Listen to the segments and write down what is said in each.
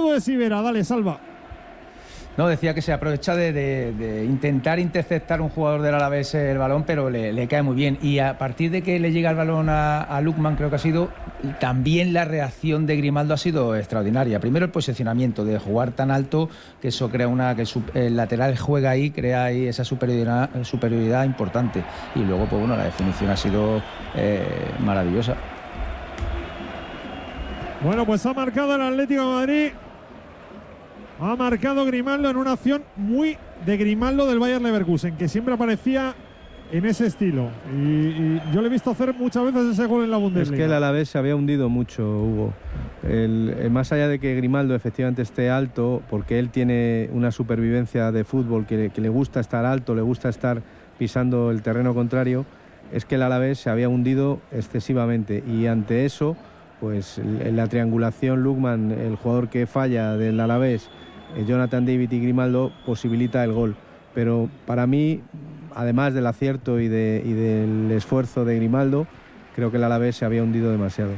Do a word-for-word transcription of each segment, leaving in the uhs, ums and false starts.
zurdo de Sivera. Dale, Salva. No, decía que se aprovecha de, de, de intentar interceptar un jugador del Alavés el balón, pero le, le cae muy bien. Y a partir de que le llega el balón a, a Lookman, creo que ha sido, también la reacción de Grimaldo ha sido extraordinaria. Primero el posicionamiento, de jugar tan alto, que eso crea una... que el lateral juega ahí, crea ahí esa superioridad, superioridad importante. Y luego, pues bueno, la definición ha sido eh, maravillosa. Bueno, pues ha marcado el Atlético de Madrid. Ha marcado Grimaldo en una acción muy de Grimaldo del Bayer Leverkusen, que siempre aparecía en ese estilo. Y, y yo le he visto hacer muchas veces ese gol en la Bundesliga. Es que el Alavés se había hundido mucho, Hugo. El, el, más allá de que Grimaldo efectivamente esté alto, porque él tiene una supervivencia de fútbol que, que le gusta estar alto, le gusta estar pisando el terreno contrario, es que el Alavés se había hundido excesivamente. Y ante eso, pues en la triangulación Lookman, el jugador que falla del Alavés, Jonathan David y Grimaldo, posibilita el gol. Pero para mí, además del acierto y, de, y del esfuerzo de Grimaldo, creo que el Alavés se había hundido demasiado.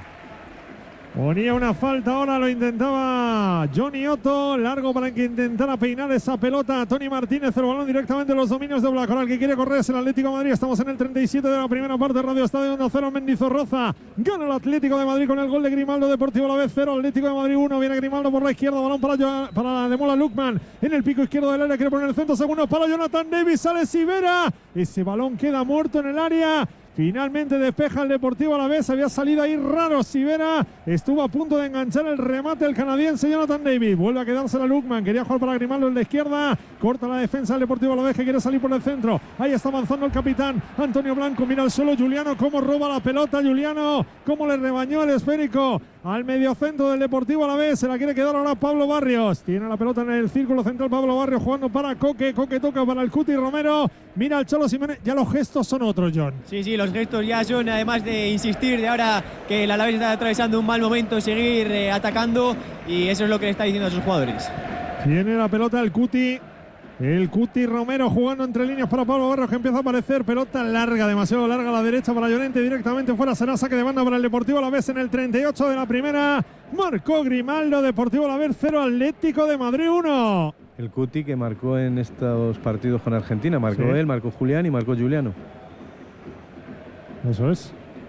Ponía una falta, ahora lo intentaba Johnny Otto, largo para que intentara peinar esa pelota. Tony Martínez, el balón directamente en los dominios de Black. Ahora el que quiere correr es el Atlético de Madrid. Estamos en el treinta y siete de la primera parte. Radio Estadio Onda Cero, Mendizorroza. Gana el Atlético de Madrid con el gol de Grimaldo. Deportivo Alavés cero, Atlético de Madrid uno. Viene Grimaldo por la izquierda, balón para, para Demola Lookman. En el pico izquierdo del área, quiere poner el centro, segundo para Jonathan Davis, sale Sivera. Ese balón queda muerto en el área. Finalmente despeja el Deportivo Alavés. Había salido ahí raro Sivera. Estuvo a punto de enganchar el remate el canadiense Jonathan David. Vuelve a quedarse la Lookman. Quería jugar para Grimaldo en la izquierda. Corta la defensa del Deportivo Alavés, que quiere salir por el centro. Ahí está avanzando el capitán Antonio Blanco. Mira al suelo Juliano. Cómo roba la pelota Juliano. Cómo le rebañó el esférico al mediocentro del Deportivo Alavés. Se la quiere quedar ahora Pablo Barrios. Tiene la pelota en el círculo central Pablo Barrios, jugando para Coque. Coque toca para el Cuti Romero. Mira al Cholo Simeone. Ya los gestos son otros, John. Sí, sí, los gestos ya son, además de insistir de ahora que el Alavés está atravesando un mal momento, seguir eh, atacando, y eso es lo que le está diciendo a sus jugadores. Tiene la pelota el Cuti. El Cuti Romero jugando entre líneas para Pablo Barrios, que empieza a aparecer. Pelota larga, demasiado larga a la derecha para Llorente. Directamente fuera será saque de banda para el Deportivo Alavés en el treinta y ocho de la primera. Marcó Grimaldo. Deportivo Alavés cero, Atlético de Madrid uno. El Cuti que marcó en estos partidos con Argentina. Marcó sí. él, marcó Julián y marcó Juliano. Eso es.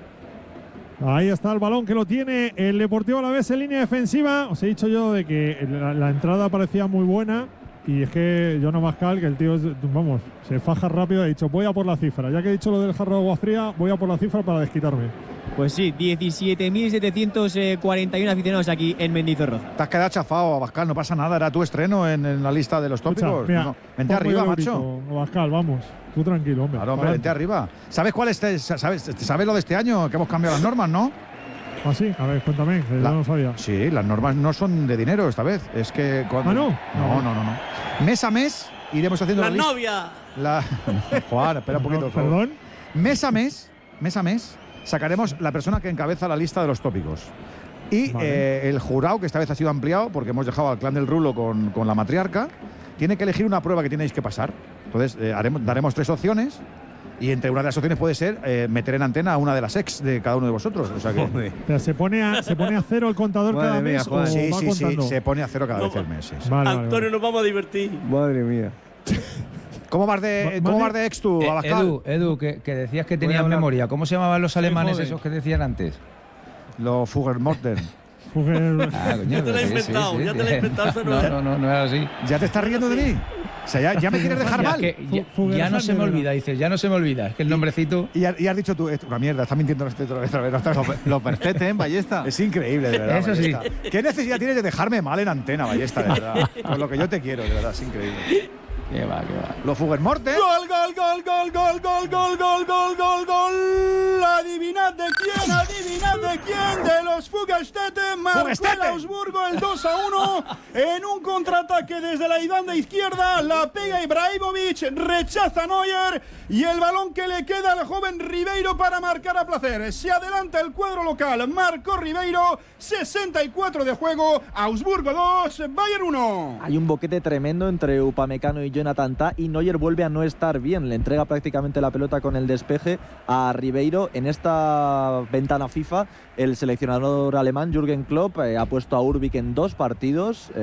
Ahí está el balón que lo tiene el Deportivo Alavés en línea defensiva. Os he dicho yo de que la, la entrada parecía muy buena. Y es que Jonas Bascal, que el tío, es, vamos, se faja rápido, ha dicho, voy a por la cifra. Ya que he dicho lo del jarro de agua fría, voy a por la cifra para desquitarme. Pues sí, diecisiete mil setecientos cuarenta y uno aficionados aquí en Mendizorroza. Te has quedado chafado, Abascal, no pasa nada, era tu estreno en, en la lista de los tópicos. Escucha, mira, no, vente arriba, macho. Abascal, vamos, tú tranquilo, hombre. Claro, hombre, vente arriba. ¿Sabes cuál es? ¿Sabes, ¿Sabes lo de este año? Que hemos cambiado las normas, ¿no? Ah, sí, a ver, cuéntame, que la, yo no sabía. Sí, las normas no son de dinero esta vez. Es que cuando, ¿Ah, no? No, no, no, no. Mes a mes iremos haciendo la, la novia. La Juan, espera un poquito. Perdón. Mes a mes, mes a mes, sacaremos la persona que encabeza la lista de los tópicos. Y vale. eh, el jurado, que esta vez ha sido ampliado, porque hemos dejado al clan del Rulo con, con la matriarca, tiene que elegir una prueba que tenéis que pasar. Entonces, eh, haremos, daremos tres opciones. Y entre una de las opciones puede ser eh, meter en antena a una de las ex de cada uno de vosotros. O sea que Pero se pone a, se pone a cero el contador Madre cada mía, mes. Juan. O sí, va sí, contando. sí, se pone a cero cada no, vez el mes. Sí, sí. Vale, Antonio, vale. nos vamos a divertir. Madre mía. ¿Cómo vas de, ¿cómo vas de ex tú, Eh, Abascal? Edu, Edu que, que decías que tenías hablar. memoria. ¿Cómo se llamaban los alemanes joven. esos que decían antes? Los Fuggermorten. Fugger. Ah, coño, Ya te lo he sí, inventado, sí, sí, ya sí. te lo he inventado, eso no No, es. no, no, no era así. ¿Ya te estás riendo de mí? O sea, ya, ya me quieres dejar Ya, mal. que ya, Fugger ya no se me Sander, olvida, dices, ya no se me olvida. Es que el nombrecito. Y, y has dicho tú, esto, una mierda, estás mintiendo este otra vez, otra vez, otra vez. Lo perfecte, ¿eh, Ballesta? Es increíble, de verdad. Eso sí. Ballesta. ¿Qué necesidad tienes de dejarme mal en antena, Ballesta, de verdad? Con lo que yo te quiero, de verdad, es increíble. Que va, que va. Los Fuggermorten. Gol, gol, gol, gol, gol, gol, gol, gol, gol, gol, gol. Adivinad de quién, adivinad de quién, de los Fugelstetten. Marcó el Augsburgo el dos a uno en un contraataque desde la banda izquierda. La pega Ibrahimovic, rechaza Neuer y el balón que le queda al joven Ribeiro para marcar a placer. Se adelanta el cuadro local, marcó Ribeiro, sesenta y cuatro de juego, Augsburgo dos, Bayern uno. Hay un boquete tremendo entre Upamecano y Jonathan Tah, y Neuer vuelve a no estar bien. Le entrega prácticamente la pelota con el despeje a Ribeiro. En esta ventana FIFA, el seleccionador alemán Jürgen Klopp eh, ha puesto a Urbik en dos partidos. Eh,